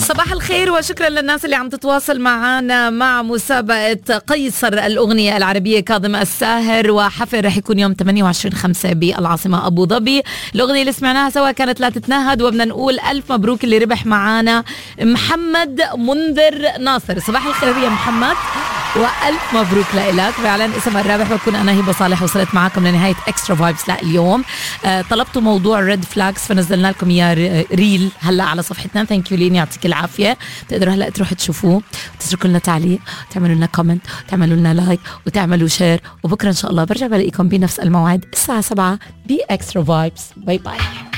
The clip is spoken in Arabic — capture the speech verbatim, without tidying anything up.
صباح الخير وشكرا للناس اللي عم تتواصل معنا مع مسابقة قيصر الأغنية العربية كاظم الساهر، وحفل رح يكون يوم ثمانية وعشرين خمسة بالعاصمة أبو ظبي. الأغنية اللي سمعناها سوا كانت لا تتنهد، وبدنا نقول ألف مبروك اللي ربح معانا محمد منذر ناصر. صباح الخير يا محمد وألف مبروك لإلك. فعلا اسم الرابح بكون أنا هبة صالح، وصلت معاكم لنهاية إكسترا فايبس لليوم. آه طلبتوا موضوع ريد فلاكس فنزلنا لكم إياه ريل هلا على صفحتنا. ثانك يو لين، يعطيك العافية. تقدروا هلا تروحوا تشوفوه، تتركوا لنا تعليق، تعملوا لنا كومنت، تعملوا لنا لايك، وتعملوا شير. وبكرة إن شاء الله برجع بلاقيكم بنفس الموعد الساعة سبعة بإكسترا فايبس. باي باي.